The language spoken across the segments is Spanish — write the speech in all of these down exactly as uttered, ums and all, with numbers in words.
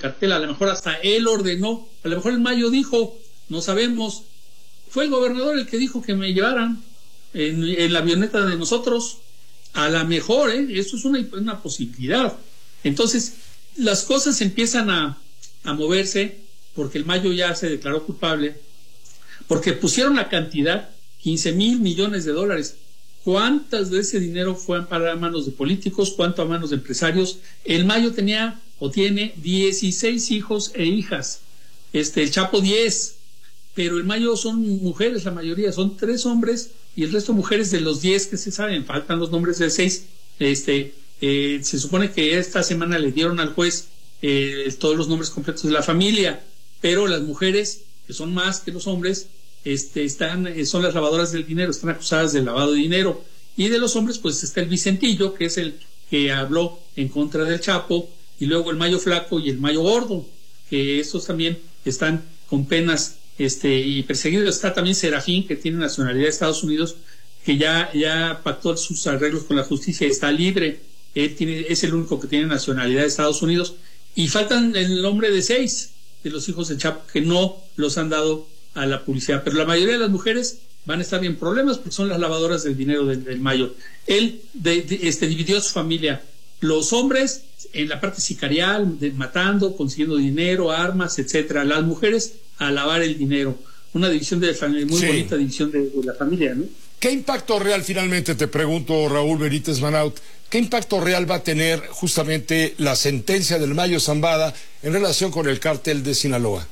cartel, a lo mejor hasta él ordenó, a lo mejor el Mayo dijo, no sabemos, fue el gobernador el que dijo que me llevaran en, en la avioneta de nosotros, a lo mejor, ¿eh? Eso es una, una posibilidad. Entonces, las cosas empiezan a, a moverse, porque el Mayo ya se declaró culpable, porque pusieron la cantidad, quince mil millones de dólares. ¿Cuántas de ese dinero fueron para manos de políticos? ¿Cuánto a manos de empresarios? El Mayo tenía o tiene dieciséis hijos e hijas. Este, el Chapo diez. Pero el Mayo son mujeres, la mayoría. Son tres hombres y el resto mujeres de los diez que se saben. Faltan los nombres de seis. Este, eh, se supone que esta semana le dieron al juez eh, todos los nombres completos de la familia. Pero las mujeres, que son más que los hombres, Este, están, son las lavadoras del dinero, están acusadas de lavado de dinero. Y de los hombres, pues está el Vicentillo, que es el que habló en contra del Chapo, y luego el Mayo Flaco y el Mayo Gordo, que estos también están con penas este, y perseguidos. Está también Serafín, que tiene nacionalidad de Estados Unidos, que ya, ya pactó sus arreglos con la justicia y está libre. Él tiene, es el único que tiene nacionalidad de Estados Unidos. Y faltan el nombre de seis de los hijos del Chapo, que no los han dado a la publicidad, pero la mayoría de las mujeres van a estar en problemas porque son las lavadoras del dinero del, del Mayo. Él de, de, este, dividió a su familia, los hombres en la parte sicarial, de, matando, consiguiendo dinero, armas, etcétera, las mujeres a lavar el dinero. Una división de familia, muy sí. bonita división de, de la familia, ¿no? ¿Qué impacto real, finalmente te pregunto, Raúl Benítez Manaut, qué impacto real va a tener justamente la sentencia del Mayo Zambada en relación con el cártel de Sinaloa?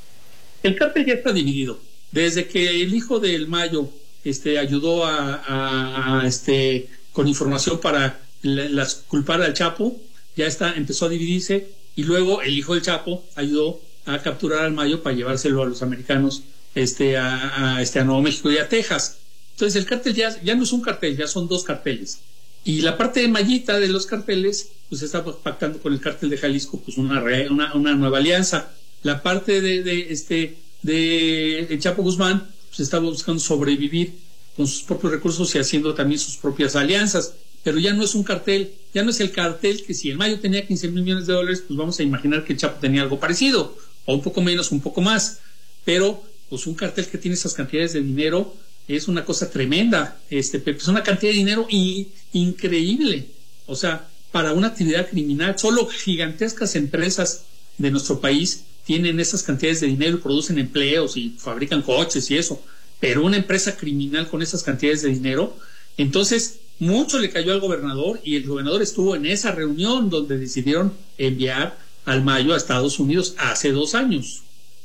El cártel ya está dividido. Desde que el hijo del Mayo este, ayudó a, a, a este con información para la, las culpar al Chapo, ya está, empezó a dividirse, y luego el hijo del Chapo ayudó a capturar al Mayo para llevárselo a los americanos este, a, a, este, a Nuevo México y a Texas. Entonces el cártel ya, ya no es un cartel, ya son dos carteles. Y la parte de Mayita de los carteles, pues está pactando con el cártel de Jalisco pues una, una, una nueva alianza. La parte de, de este de el Chapo Guzmán pues estaba buscando sobrevivir con sus propios recursos y haciendo también sus propias alianzas, pero ya no es un cartel, ya no es el cartel que si el Mayo tenía quince mil millones de dólares, pues vamos a imaginar que el Chapo tenía algo parecido, o un poco menos, un poco más, pero pues un cartel que tiene esas cantidades de dinero es una cosa tremenda, este, es una cantidad de dinero y, increíble, o sea, para una actividad criminal, solo gigantescas empresas de nuestro país tienen esas cantidades de dinero y producen empleos y fabrican coches y eso, pero una empresa criminal con esas cantidades de dinero, entonces mucho le cayó al gobernador y el gobernador estuvo en esa reunión donde decidieron enviar al Mayo a Estados Unidos hace dos años.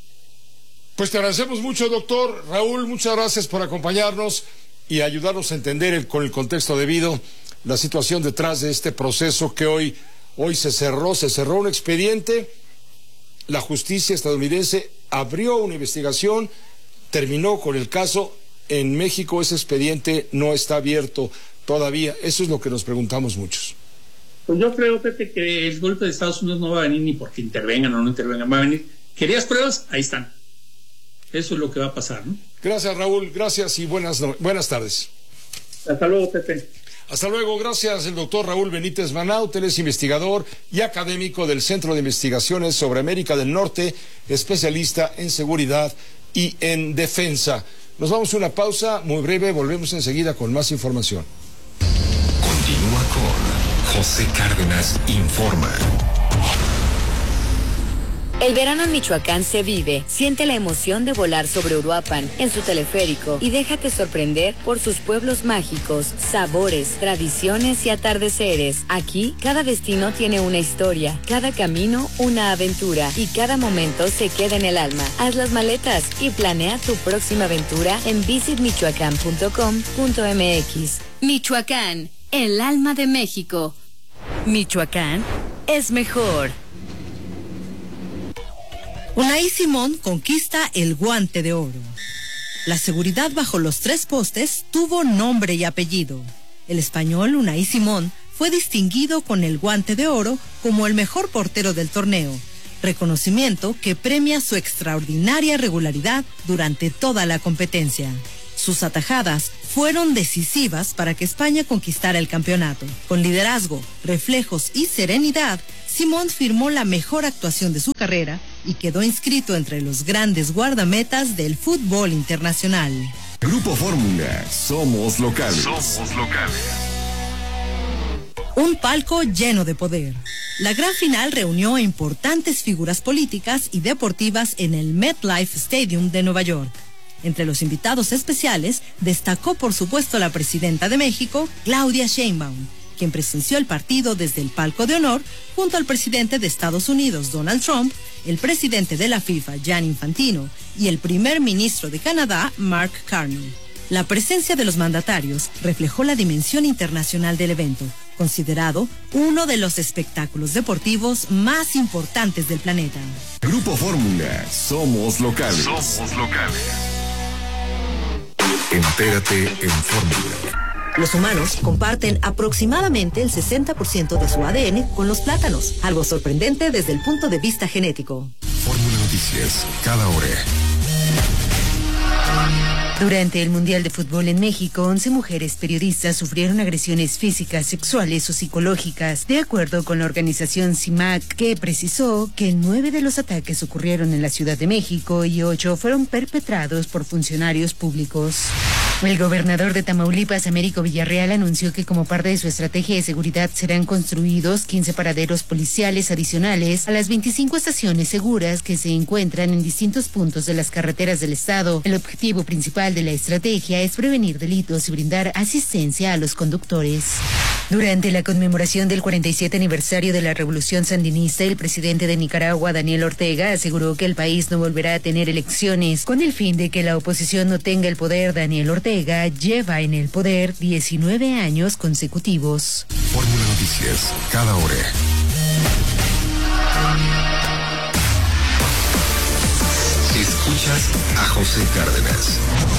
Pues te agradecemos mucho, doctor Raúl, muchas gracias por acompañarnos y ayudarnos a entender el, con el contexto debido la situación detrás de este proceso que hoy, hoy se cerró, se cerró un expediente. La justicia estadounidense abrió una investigación, terminó con el caso. En México ese expediente no está abierto todavía. Eso es lo que nos preguntamos muchos. Pues yo creo, Pepe, que el golpe de Estados Unidos no va a venir ni porque intervengan o no intervengan. Va a venir. ¿Querías pruebas? Ahí están. Eso es lo que va a pasar, ¿no? Gracias, Raúl. Gracias y buenas, no... buenas tardes. Hasta luego, Pepe. Hasta luego, gracias el doctor Raúl Benítez Manaut, él es investigador y académico del Centro de Investigaciones sobre América del Norte, especialista en seguridad y en defensa. Nos vamos a una pausa muy breve, volvemos enseguida con más información. Continúa con José Cárdenas Informa. El verano en Michoacán se vive. Siente la emoción de volar sobre Uruapan en su teleférico y déjate sorprender por sus pueblos mágicos, sabores, tradiciones y atardeceres. Aquí, cada destino tiene una historia, cada camino una aventura y cada momento se queda en el alma. Haz las maletas y planea tu próxima aventura en visit michoacán punto com punto m x. Michoacán, el alma de México. Michoacán es mejor. Unai Simón conquista el Guante de Oro. La seguridad bajo los tres postes tuvo nombre y apellido. El español Unai Simón fue distinguido con el Guante de Oro como el mejor portero del torneo, reconocimiento que premia su extraordinaria regularidad durante toda la competencia. Sus atajadas fueron decisivas para que España conquistara el campeonato. Con liderazgo, reflejos y serenidad, Simón firmó la mejor actuación de su carrera y quedó inscrito entre los grandes guardametas del fútbol internacional. Grupo Fórmula, somos locales. Somos locales. Un palco lleno de poder. La gran final reunió a importantes figuras políticas y deportivas en el MetLife Stadium de Nueva York. Entre los invitados especiales destacó por supuesto la presidenta de México, Claudia Sheinbaum, quien presenció el partido desde el palco de honor junto al presidente de Estados Unidos, Donald Trump, el presidente de la FIFA, Gianni Infantino, y el primer ministro de Canadá, Mark Carney. La presencia de los mandatarios reflejó la dimensión internacional del evento, considerado uno de los espectáculos deportivos más importantes del planeta. Grupo Fórmula, somos locales. Somos locales. Entérate en Fórmula. Los humanos comparten aproximadamente el sesenta por ciento de su A D N con los plátanos, algo sorprendente desde el punto de vista genético. Fórmula Noticias, cada hora. Durante el Mundial de Fútbol en México, once mujeres periodistas sufrieron agresiones físicas, sexuales o psicológicas, de acuerdo con la organización C I M A C, que precisó que nueve de los ataques ocurrieron en la Ciudad de México y ocho fueron perpetrados por funcionarios públicos. El gobernador de Tamaulipas, Américo Villarreal, anunció que como parte de su estrategia de seguridad serán construidos quince paraderos policiales adicionales a las veinticinco estaciones seguras que se encuentran en distintos puntos de las carreteras del estado. El objetivo principal de la estrategia es prevenir delitos y brindar asistencia a los conductores. Durante la conmemoración del cuarenta y siete aniversario de la Revolución Sandinista, el presidente de Nicaragua, Daniel Ortega, aseguró que el país no volverá a tener elecciones. Con el fin de que la oposición no tenga el poder, Daniel Ortega lleva en el poder diecinueve años consecutivos. Fórmula Noticias, cada hora. Escuchas a José Cárdenas.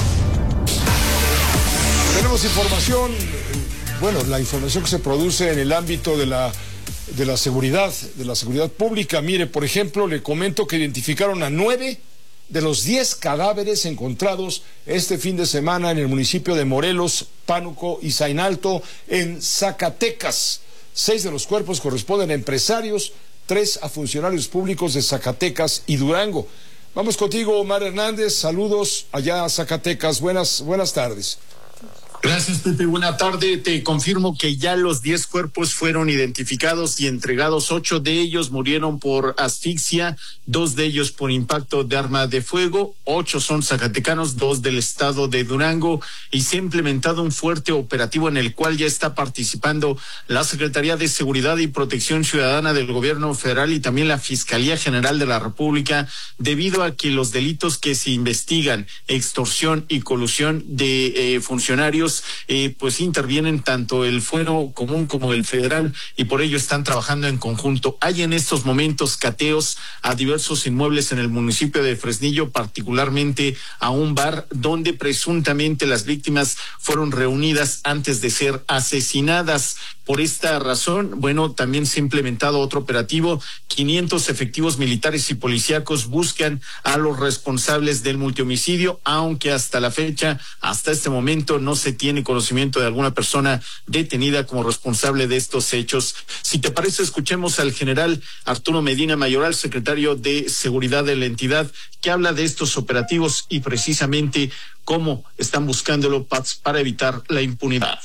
Tenemos información, bueno, la información que se produce en el ámbito de la de la seguridad, de la seguridad pública. Mire, por ejemplo, le comento que identificaron a nueve de los diez cadáveres encontrados este fin de semana en el municipio de Morelos, Pánuco y Zainalto, en Zacatecas. Seis de los cuerpos corresponden a empresarios, tres a funcionarios públicos de Zacatecas y Durango. Vamos contigo, Omar Hernández. Saludos allá a Zacatecas. Buenas, buenas tardes. Gracias, Pepe. Buena tarde. Te confirmo que ya los diez cuerpos fueron identificados y entregados. Ocho de ellos murieron por asfixia, dos de ellos por impacto de arma de fuego. Ocho son zacatecanos, dos del estado de Durango. Y se ha implementado un fuerte operativo en el cual ya está participando la Secretaría de Seguridad y Protección Ciudadana del Gobierno Federal y también la Fiscalía General de la República, debido a que los delitos que se investigan, extorsión y colusión de eh, funcionarios, Eh, pues intervienen tanto el fuero común como el federal y por ello están trabajando en conjunto. Hay en estos momentos cateos a diversos inmuebles en el municipio de Fresnillo, particularmente a un bar donde presuntamente las víctimas fueron reunidas antes de ser asesinadas. Por esta razón, bueno, también se ha implementado otro operativo. quinientos efectivos militares y policíacos buscan a los responsables del multihomicidio, aunque hasta la fecha, hasta este momento, no se tiene conocimiento de alguna persona detenida como responsable de estos hechos. Si te parece, escuchemos al general Arturo Medina Mayoral, secretario de Seguridad de la entidad, que habla de estos operativos y precisamente cómo están buscándolo para evitar la impunidad.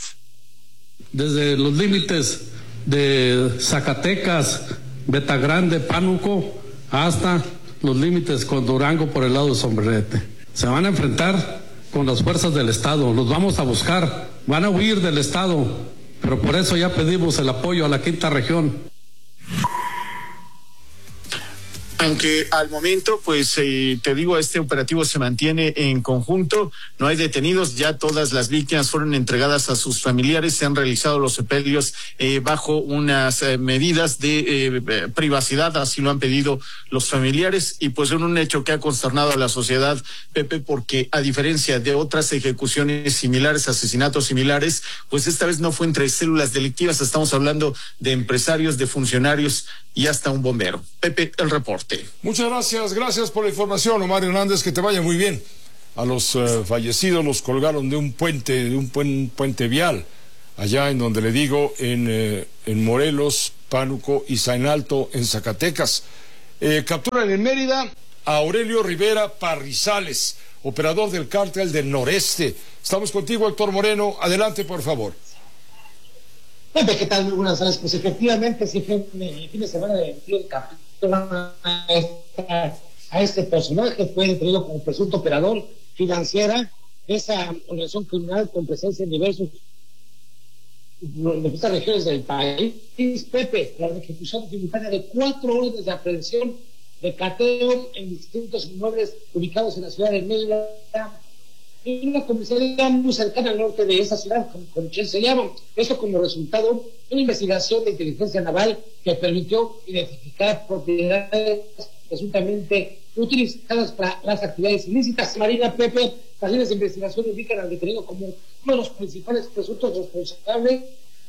Desde los límites de Zacatecas, Betagrande, Pánuco, hasta los límites con Durango por el lado de Sombrerete. Se van a enfrentar con las fuerzas del Estado, los vamos a buscar, van a huir del Estado, pero por eso ya pedimos el apoyo a la quinta región. Aunque al momento, pues eh, te digo, este operativo se mantiene en conjunto, no hay detenidos, ya todas las víctimas fueron entregadas a sus familiares, se han realizado los sepelios eh, bajo unas eh, medidas de eh, privacidad, así lo han pedido los familiares, y pues en un hecho que ha consternado a la sociedad, Pepe, porque a diferencia de otras ejecuciones similares, asesinatos similares, pues esta vez no fue entre células delictivas, estamos hablando de empresarios, de funcionarios y hasta un bombero. Pepe, el reporte. Muchas gracias, gracias por la información, Omar Hernández, que te vaya muy bien. A los uh, fallecidos los colgaron de un puente, de un puen, puente vial, allá en donde le digo, en, eh, en Morelos, Pánuco y Zainalto en Zacatecas. Eh, capturan en Mérida a Aurelio Rivera Parrizales, operador del cártel del Noreste. Estamos contigo, Héctor Moreno. Adelante, por favor. Pepe, ¿qué tal? Muy buenas tardes. Pues efectivamente, si fue el fin de semana de el capítulo a, esta, a este personaje, fue detenido como presunto operador financiera de esa organización criminal con presencia en diversos de diversas regiones del país. Pepe, la ejecución tributaria de cuatro órdenes de aprehensión de cateo en distintos inmuebles ubicados en la ciudad de Mérida y una comisaría muy cercana al norte de esa ciudad, con, con Chen se llama. Esto como resultado de una investigación de inteligencia naval que permitió identificar propiedades presuntamente utilizadas para las actividades ilícitas. Marina, Pepe, las líneas de investigación indican al detenido como uno de los principales presuntos responsables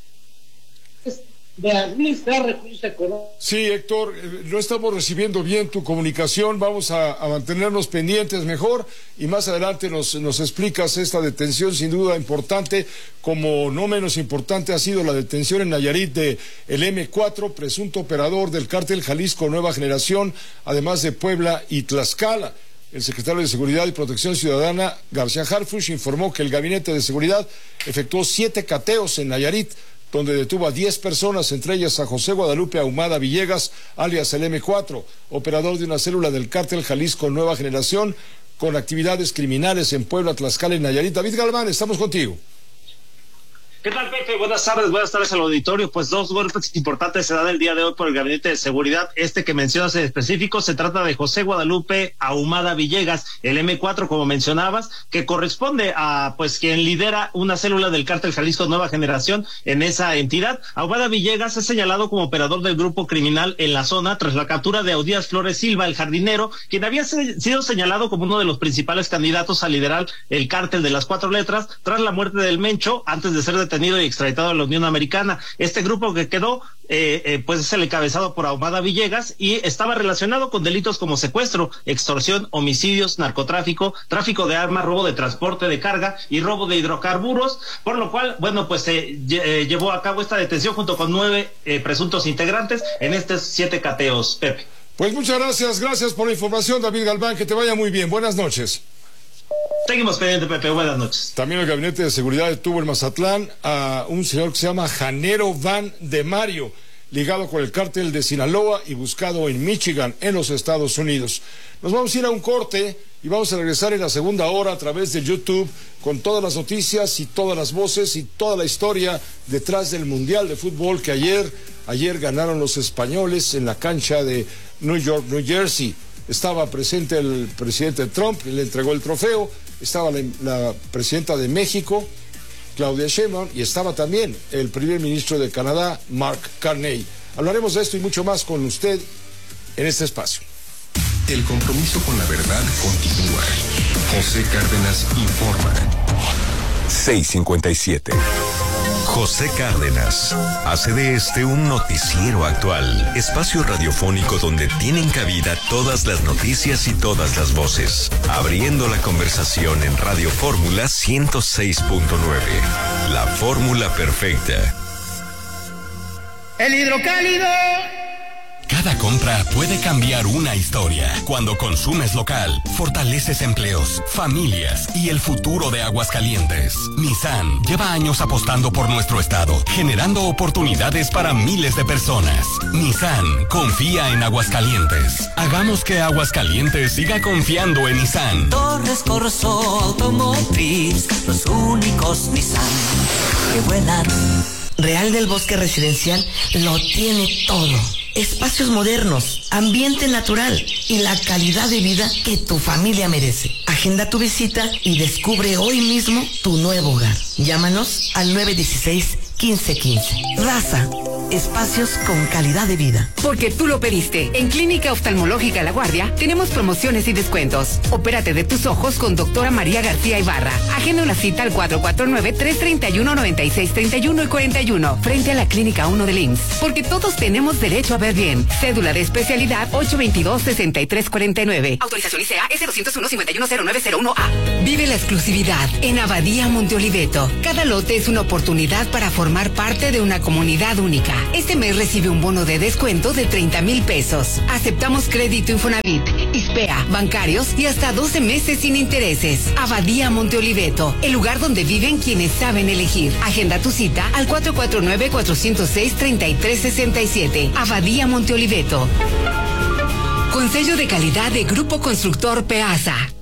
de administrar recursos económicos. Sí, Héctor, no estamos recibiendo bien tu comunicación, vamos a, a mantenernos pendientes mejor y más adelante nos, nos explicas esta detención sin duda importante, como no menos importante ha sido la detención en Nayarit de el eme cuatro, presunto operador del cártel Jalisco Nueva Generación, además de Puebla y Tlaxcala. El secretario de Seguridad y Protección Ciudadana, García Harfuch, informó que el Gabinete de Seguridad efectuó siete cateos en Nayarit, donde detuvo a diez personas, entre ellas a José Guadalupe Ahumada Villegas, alias el eme cuatro, operador de una célula del cártel Jalisco Nueva Generación, con actividades criminales en Puebla, Tlaxcala y Nayarit. David Galván, estamos contigo. ¿Qué tal, Pepe? Buenas tardes, buenas tardes al auditorio. Pues dos golpes importantes se dan el día de hoy por el Gabinete de Seguridad. Este que mencionas en específico se trata de José Guadalupe Ahumada Villegas, el eme cuatro, como mencionabas, que corresponde a pues quien lidera una célula del cártel Jalisco Nueva Generación en esa entidad. Ahumada Villegas es señalado como operador del grupo criminal en la zona tras la captura de Audías Flores Silva, el jardinero, quien había se- sido señalado como uno de los principales candidatos a liderar el cártel de las cuatro letras tras la muerte del Mencho, antes de ser detenido detenido y extraditado a la Unión Americana. Este grupo que quedó eh, eh, pues es el encabezado por Ahumada Villegas y estaba relacionado con delitos como secuestro, extorsión, homicidios, narcotráfico, tráfico de armas, robo de transporte de carga y robo de hidrocarburos, por lo cual, bueno, pues se eh, eh, llevó a cabo esta detención junto con nueve eh, presuntos integrantes en estos siete cateos. Pepe. Pues muchas gracias, gracias por la información, David Galván, que te vaya muy bien. Buenas noches. Seguimos pendiente, Pepe. Buenas noches. También el Gabinete de Seguridad detuvo en Mazatlán a un señor que se llama Janero Van de Mario, ligado con el cártel de Sinaloa y buscado en Michigan, en los Estados Unidos. Nos vamos a ir a un corte y vamos a regresar en la segunda hora a través de YouTube con todas las noticias y todas las voces y toda la historia detrás del Mundial de Fútbol que ayer, ayer ganaron los españoles en la cancha de New York, New Jersey. Estaba presente el presidente Trump, y le entregó el trofeo, estaba la, la presidenta de México, Claudia Sheinbaum, y estaba también el primer ministro de Canadá, Mark Carney. Hablaremos de esto y mucho más con usted en este espacio. El compromiso con la verdad continúa. José Cárdenas informa. seis cincuenta y siete. José Cárdenas hace de este un noticiero actual, espacio radiofónico donde tienen cabida todas las noticias y todas las voces, abriendo la conversación en Radio Fórmula ciento seis punto nueve, la fórmula perfecta. El hidrocálido. Cada compra puede cambiar una historia. Cuando consumes local, fortaleces empleos, familias y el futuro de Aguascalientes. Nissan lleva años apostando por nuestro estado, generando oportunidades para miles de personas. Nissan confía en Aguascalientes. Hagamos que Aguascalientes siga confiando en Nissan. Torres Corso Automotriz, los únicos Nissan que vuelan. Real del Bosque Residencial lo tiene todo. Espacios modernos, ambiente natural y la calidad de vida que tu familia merece. Agenda tu visita y descubre hoy mismo tu nuevo hogar. Llámanos al nueve uno seis, quince quince. Raza, espacios con calidad de vida. Porque tú lo pediste. En Clínica Oftalmológica La Guardia tenemos promociones y descuentos. Opérate de tus ojos con doctora María García Ibarra. Agenda una cita al cuatro cuatro nueve, tres tres uno, nueve seis tres uno y cuarenta y uno frente a la Clínica uno del I M S S. Porque todos tenemos derecho a ver bien. Cédula de especialidad ocho veintidós, sesenta y tres cuarenta y nueve. Autorización I C E A S doscientos uno, cincuenta y uno cero nueve cero uno A. Vive la exclusividad en Abadía Monte Oliveto. Cada lote es una oportunidad para formar parte de una comunidad única. Este mes recibe un bono de descuento de treinta mil pesos. Aceptamos crédito Infonavit, ISPEA, bancarios y hasta doce meses sin intereses. Abadía Monte Oliveto, el lugar donde viven quienes saben elegir. Agenda tu cita al cuatro cuatro nueve, cuatro cero seis, tres tres seis siete. Abadía Monte Oliveto. Con sello de calidad de Grupo Constructor Peasa.